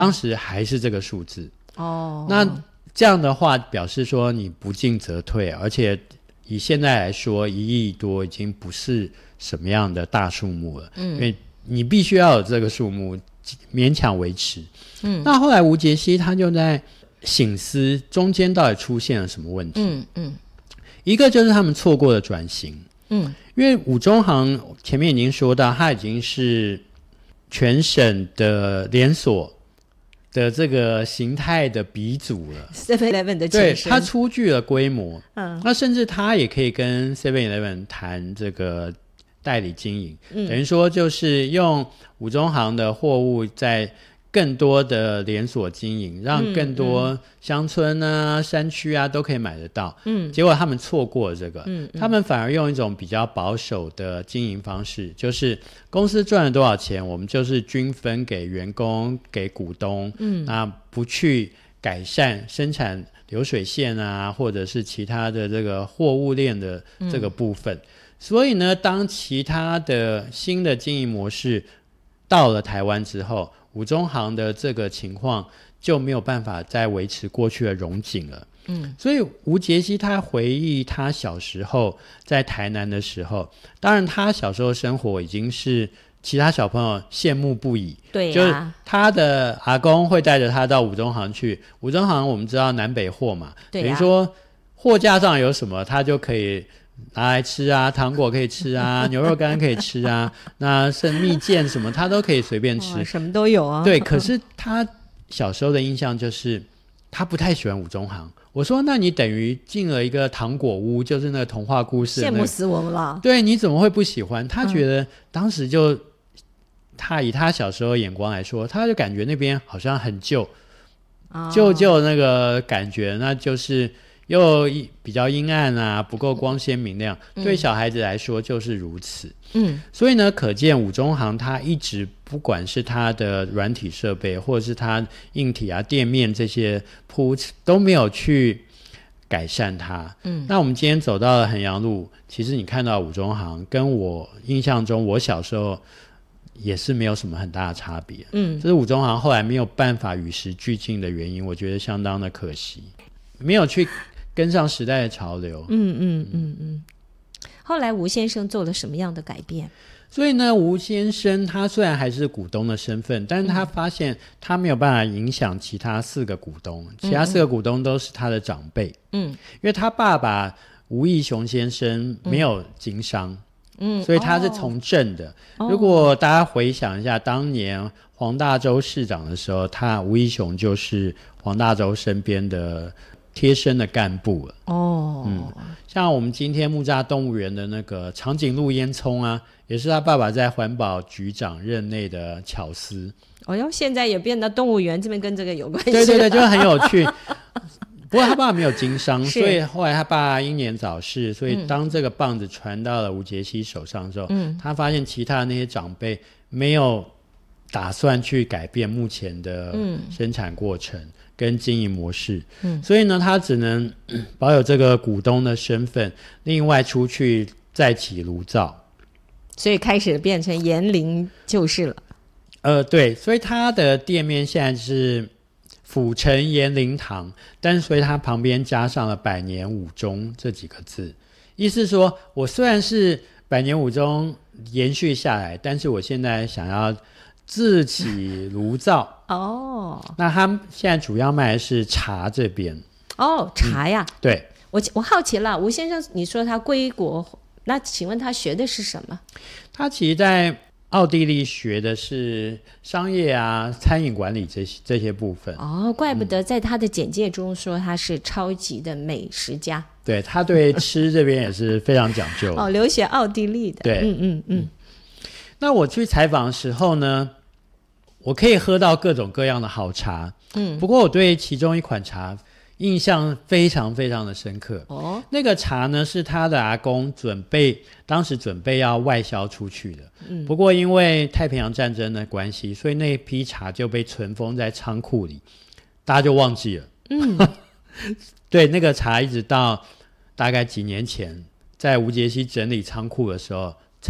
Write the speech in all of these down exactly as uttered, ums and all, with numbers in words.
当时还是这个数字哦。 那这样的话表示说你不进则退，而且以现在来说一亿多已经不是什么样的大数目了，嗯，因为你必须要有这个数目勉强维持。嗯，那后来吴杰西他就在省思中间到底出现了什么问题。嗯嗯，一个就是他们错过了转型。嗯，因为五中行前面已经说到，它已经是全省的连锁的这个形态的鼻祖了 seven eleven 的前身， 对，它出具了规模。嗯，那甚至它也可以跟 seven eleven 谈这个代理经营、嗯、等于说就是用五中行的货物在更多的连锁经营，让更多乡村啊、嗯、山区啊都可以买得到。嗯，结果他们错过了这个、嗯嗯、他们反而用一种比较保守的经营方式，就是公司赚了多少钱我们就是均分给员工给股东。嗯，那不去改善生产流水线啊或者是其他的这个货物链的这个部分、嗯、所以呢当其他的新的经营模式到了台湾之后，五中行的这个情况就没有办法再维持过去的荣景了。嗯，所以吴杰西他回忆他小时候在台南的时候，当然他小时候生活已经是其他小朋友羡慕不已。 对啊， 就是他的阿公会带着他到五中行去，五中行我们知道南北货嘛， 对啊， 等于说货架上有什么他就可以拿来吃啊，糖果可以吃啊，牛肉干可以吃啊，那是蜜饯什么他都可以随便吃， 什么都有啊。 对，可是他小时候的印象就是他不太喜欢五中行。我说那你等于进了一个糖果屋，就是那个童话故事、那個、 羡慕死我们了。 对，你怎么会不喜欢？他觉得当时就、嗯、他以他小时候的眼光来说，他就感觉那边好像很旧、哦、旧旧那个感觉，那就是又比较阴暗啊，不够光鲜明亮、嗯、对小孩子来说就是如此。嗯，所以呢可见五中行它一直不管是它的软体设备或者是它硬体啊店面这些铺都没有去改善它。嗯，那我们今天走到了衡阳路，其实你看到五中行跟我印象中我小时候也是没有什么很大的差别。嗯，这是五中行后来没有办法与时俱进的原因，我觉得相当的可惜，没有去跟上时代的潮流。 嗯嗯嗯嗯。后来吴先生做了什么样的改变？ 所以呢吴先生他虽然还是股东的身份，但是他发现他没有办法影响其他四个股东、嗯、其他四个股东都是他的长辈。嗯，因为他爸爸吴义雄先生没有经商。嗯，所以他是从政的、哦、如果大家回想一下当年黄大洲市长的时候，他吴义雄就是黄大洲身边的贴身的干部了。哦，嗯，像我们今天木栅动物园的那个长颈鹿烟囱啊，也是他爸爸在环保局长任内的巧思。 哦哟，现在也变到动物园这边跟这个有关系。 对对对，就很有趣。不过他爸爸没有经商，所以后来他爸英年早逝，所以当这个棒子传到了吴杰西手上之后、嗯、他发现其他的那些长辈没有打算去改变目前的生产过程跟经营模式、嗯、所以呢他只能、嗯、保有这个股东的身份，另外出去再起炉灶， 所以开始变成延龄就是了。 呃，对，所以他的店面现在是府城延龄堂，但是所以它旁边加上了百年五中这几个字，意思说我虽然是百年五中延续下来，但是我现在想要自起炉灶。哦，那他现在主要卖的是茶这边。 哦，茶呀、嗯、 对， 我我好奇了，吴先生你说他归国，那请问他学的是什么？ 他其实在奥地利学的是商业啊餐饮管理这些这些部分。 哦，怪不得在他的简介中说他是超级的美食家、嗯、 对，他对吃这边也是非常讲究。 哦，留学奥地利的。 对， 嗯嗯嗯。 那我去采访的时候呢，我可以喝到各种各样的好茶。嗯，不过我对其中一款茶印象非常非常的深刻。哦，那个茶呢是他的阿公准备当时准备要外销出去的、嗯、不过因为太平洋战争的关系，所以那批茶就被存封在仓库里，大家就忘记了。嗯，对，那个茶一直到大概几年前在吴杰西整理仓库的时候才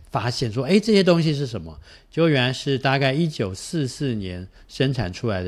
发现说，哎，这些东西是什么？结果原来是大概一九四四年生产出来的